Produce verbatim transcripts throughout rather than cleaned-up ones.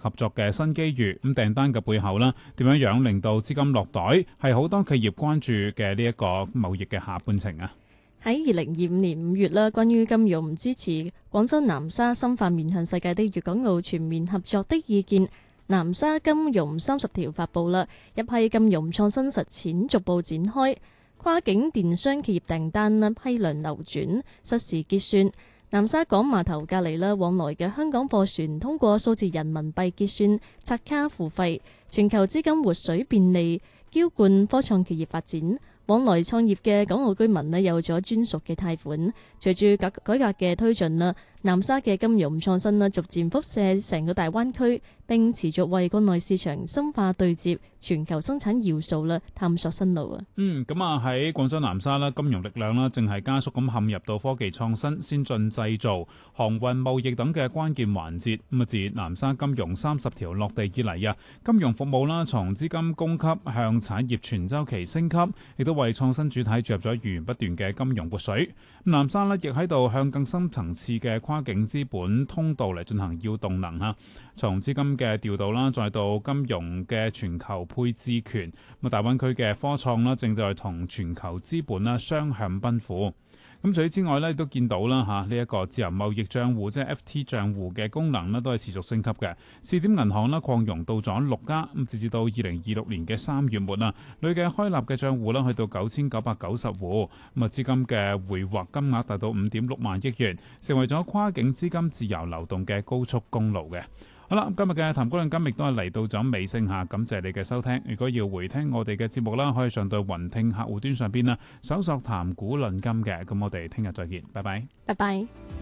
合作嘅新機遇。咁訂單嘅背後啦，點樣樣令到資金落袋，係好多企業關注嘅呢一個貿易嘅下半程啊。 喺二零二五年五月啦，關於金融支持廣州南沙深化面向世界的粵港澳全面合作的意見，南沙金融三十條發布啦，一批金融創新實踐逐步展開，跨境電商企業訂單啦批量流轉，實時結算。南沙港碼頭隔離啦，往來嘅香港貨船通過數字人民幣結算、刷卡付費，全球資金活水便利，澆灌科創企業發展。往來創業嘅港澳居民咧有咗專屬嘅貸款。隨住改改革嘅推進啦，南沙嘅金融創新啦逐漸輻射成個大灣區，並持續為國內市場深化對接全球生產要素啦，探索新路啊。 嗯，咁啊喺廣州南沙啦，金融力量啦，正係加速咁陷入到科技創新、先進製造、航運、貿易等嘅關鍵環節。咁啊，自南沙金融三十條落地以嚟啊，金融服務啦，從資金供給向產業全周期升級，亦都為創新主體注入咗源源不斷嘅金融活水。南沙呢亦喺度向更深層次嘅跨境資本通道嚟進行要動能嚇，從資金嘅調度啦，再到金融嘅全球配置權。咁大灣區嘅科創啦，正在同全球資本啦雙向奔赴。咁除此之外咧，都見到啦嚇呢一個自由貿易帳戶，即係 F T 帳戶嘅功能咧，都係持續升級嘅。試點銀行啦擴容到咗六家，咁直至到二零二六年嘅三月末啊，累計開立嘅帳戶啦去到九千九百九十戶，咁啊資金嘅回劃金額達到五點六萬億元，成為咗跨境資金自由流動嘅高速公路嘅。好啦，今日嘅談股論金亦都係嚟到咗尾聲下，感謝你嘅收聽。如果要回聽我哋嘅節目啦，可以上到雲聽客戶端上邊啦，搜索談股論金嘅。咁我哋聽日再見，拜拜。 拜拜。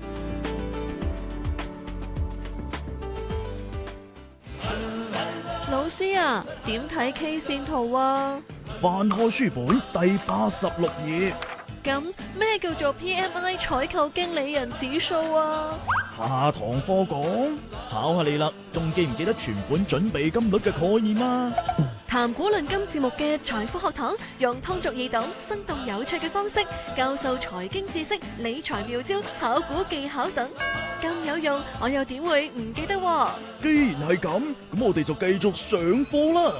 老師啊，點睇 K 線圖啊？ 翻開書本第八十六頁。 咁咩叫做 P M I 採購經理人指數啊？ 下堂課講，考下你啦，仲記唔記得存款準備金率嘅概念啊？ 談股論金節目嘅財富學堂，用通俗易懂、生動有趣嘅方式教授財經知識、理財妙招、炒股技巧等，咁有用，我又點會唔記得喎？ 既然係咁，咁我哋就繼續上課啦。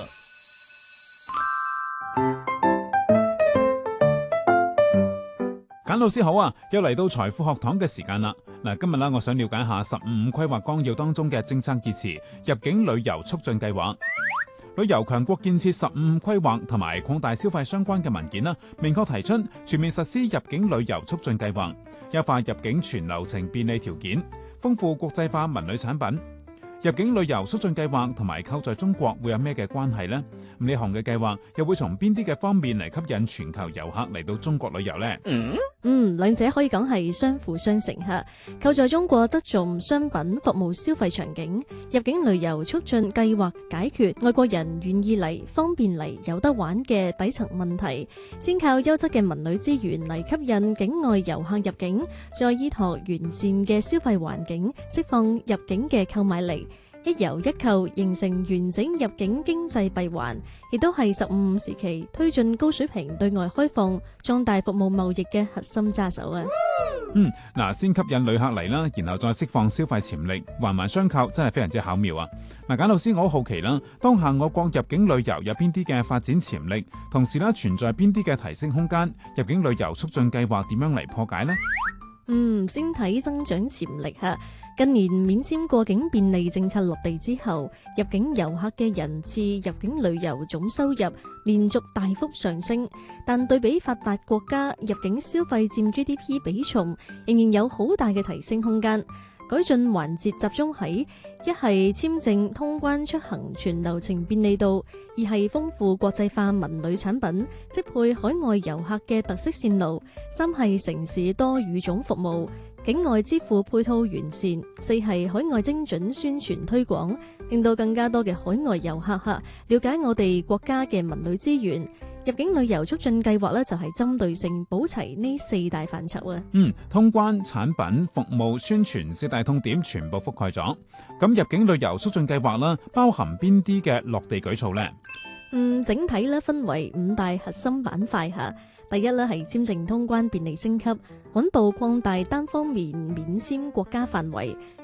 簡老師好啊，又嚟到財富學堂嘅時間啦。嗱，今日啦，我想了解下十五五規劃綱要當中嘅政策結詞入境旅遊促進計劃。旅遊強國建設十五五規劃同埋擴大消費相關嘅文件啦，明確提出全面實施入境旅遊促進計劃，優化入境全流程便利條件，豐富國際化文旅產品。入境旅遊促進計劃同埋購在中國會有咩嘅關係呢？咁呢項嘅計劃又會從邊啲嘅方面嚟吸引全球遊客嚟到中國旅遊呢？ 嗯嗯，兩者可以講係相輔相成吓。購在中國側重商品服務消費場景，入境旅遊促進計劃解決外國人願意嚟、方便嚟、有得玩嘅底層問題，先靠優質嘅文旅資源嚟吸引境外遊客入境，再依託完善嘅消費環境，釋放入境嘅購買力。一遊一購形成完整入境經濟閉環，亦都係十五五時期推進高水平對外開放、壯大服務貿易嘅核心揸手啊！ 嗯，嗱，先吸引旅客嚟啦，然後再釋放消費潛力，環環相扣，真係非常之巧妙啊！嗱，簡老師，我好好奇啦，當下我國入境旅遊有邊啲嘅發展潛力，同時咧存在邊啲嘅提升空間？入境旅遊促進計劃點樣嚟破解呢？ 嗯，先睇增長潛力吓。近年免簽過境便利政策落地之後，入境遊客嘅人次、入境旅遊總收入連續大幅上升，但對比發達國家，入境消費佔 G D P 比重仍然有好大嘅提升空間。改進環節集中喺一係簽證通關出行全流程便利度，二係豐富國際化文旅產品，適配海外遊客嘅特色線路，三係城市多語種服務，境外支付配套完善，四係海外精準宣傳推廣，令到更加多嘅海外遊客客了解我哋國家嘅文旅資源。入境旅遊促進計劃咧就係針對性補齊呢四大範疇啊。 嗯，通關、產品、服務、宣傳四大痛點全部覆蓋咗。咁入境旅遊促進計劃啦，包含邊啲嘅落地舉措呢？ 嗯，整體咧分為五大核心板塊吓。第一咧係簽證通關便利升級，穩步擴大單方面免簽國家範圍。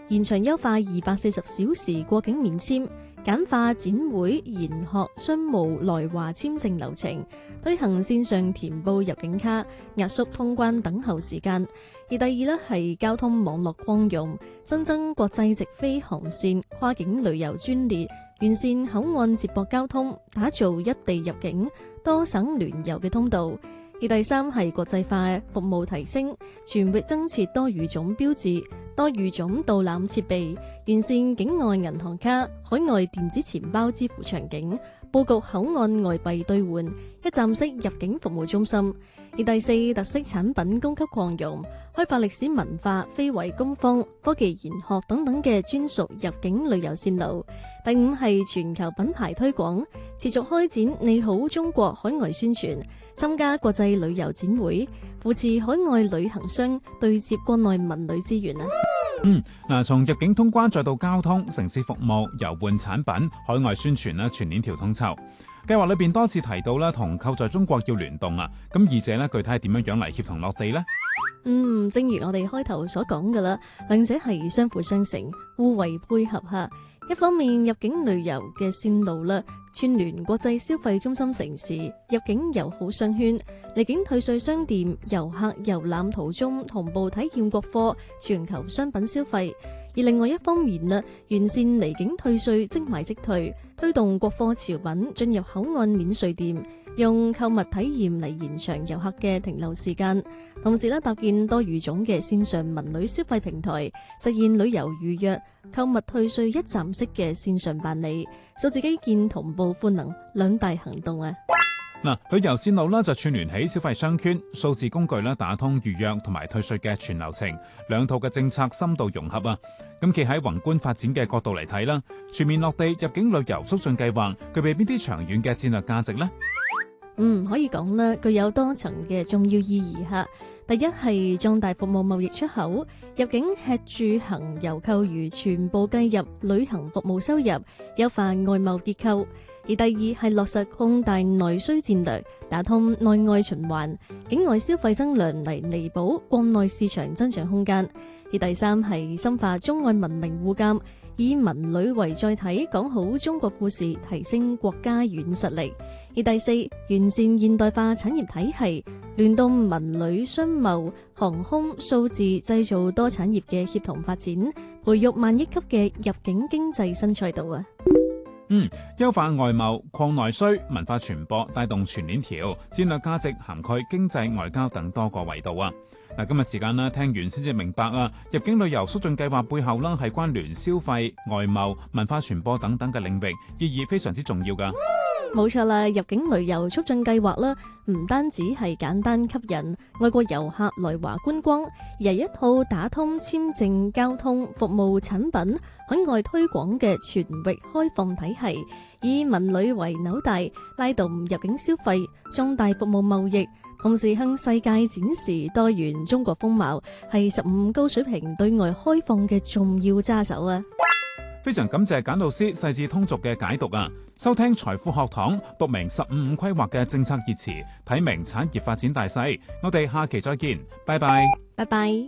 延長優化二百四十小時過境免簽，簡化展會、研學、商務來華簽證流程，推行線上填報入境卡，壓縮通關等候時間。而第二呢係交通網絡擴容，新增國際直飛航線、跨境旅遊專列，完善口岸接駁交通，打造一地入境、多省聯遊嘅通道。而第三係國際化服務提升，全域增設多語種標誌、多語種導覽設備，完善境外銀行卡、海外電子錢包支付場景，佈局口岸外幣兌換、一站式入境服務中心。而第四，特色產品供給擴容，開發歷史文化、非遺工坊、科技研學等等嘅專屬入境旅遊線路。第五係全球品牌推廣，持續開展你好中國海外宣傳，參加國際旅遊展會，扶持海外旅行商對接國內文旅資源啊。 嗯，嗱，從入境通關再到交通、城市服務、遊玩產品、海外宣傳啦，全鏈條統籌。計劃裏邊多次提到啦，同構在中國要聯動啊。咁二者咧，具體係點樣樣嚟協同落地呢？ 嗯，正如我哋開頭所講嘅啦，兩者係相輔相成、互為配合下。一方面入境旅遊嘅線路啦，串聯國際消費中心城市，入境友好商圈，離境退稅商店，遊客遊覽途中同步體驗國貨，全球商品消費。而另外一方面呢，完善離境退稅即買即退，推動國貨潮品進入口岸免稅店，用購物體驗嚟延長遊客嘅停留時間。同時呢，搭建多語種嘅線上文旅消費平台，實現旅遊預約、購物退稅一站式嘅線上辦理，數字基建同步賦能兩大行動啊！ 嗱，旅遊線路咧就串聯起消費商圈，數字工具咧打通預約同埋退稅嘅全流程，兩套嘅政策深度融合啊！咁企喺宏觀發展嘅角度嚟睇啦，全面落地入境旅遊促進計劃具備邊啲長遠嘅戰略價值呢？ 嗯，可以講啦，具有多層嘅重要意義嚇。第一係壯大服務貿易出口，入境吃住行遊購娛全部計入旅行服務收入，優化外貿結構。而第二係落實擴大內需戰略，打通內外循環，境外消費增量嚟彌補國內市場增長空間。而第三係深化中外文明互鑑，以文旅為載體，講好中國故事，提升國家軟實力。而第四，完善現代化產業體系，聯動文旅、商貿、航空、數字、製造多產業嘅協同發展，培育萬億級嘅入境經濟新賽道啊！ 嗯，優化外貿、擴內需、文化傳播，帶動全鏈條，戰略價值涵蓋經濟、外交等多個維度啊！嗱，今日時間啦，聽完先至明白啊！入境旅遊促進計劃背後啦，係關聯消費、外貿、文化傳播等等嘅領域，意義非常之重要噶。 冇錯啦，入境旅遊促進計劃啦，唔單止係簡單吸引外國遊客來華觀光，而係一套打通簽證、交通、服務、產品、海外推廣嘅全域開放體系，以文旅為紐帶，拉動入境消費，壯大服務貿易，同時向世界展示多元中國風貌，係十五高水平對外開放嘅重要揸手啊！ 非常感謝簡老師細緻通俗嘅解讀啊！收聽財富學堂，讀明十五五規劃嘅政策熱詞，睇明產業發展大勢。我哋下期再見，拜拜， 拜拜。一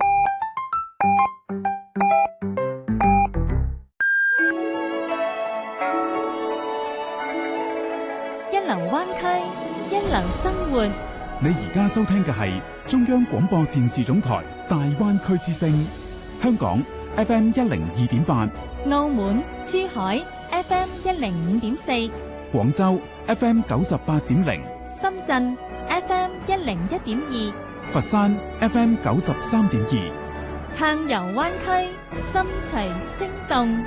流灣區，一流生活。 你而家收聽嘅係中央廣播電視總台大灣區之聲，香港 F M 一零二點八， 澳門、珠海 F M 一零五點四， 廣州 F M 九十八點零， 深圳 F M 一零一點二， 佛山 F M 九十三點二， 暢遊灣區，心隨聲動。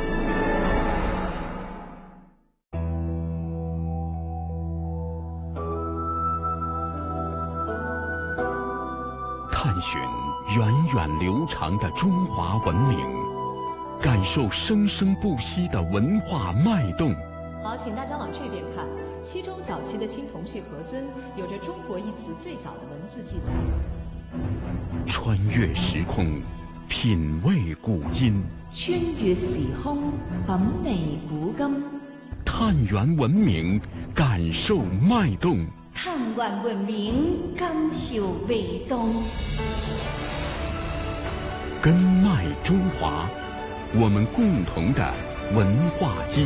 探尋源遠流長的中華文明，感受生生不息的文化脈動。 好，請大家往這邊看，西周早期的青銅器盒尊有着中國一詞最早的文字記載。 穿越時空，品味古今。 穿越時空，品味古今。 探源文明，感受脈動。 探源文明，感受脈動。 根脈中華， 我们共同的文化基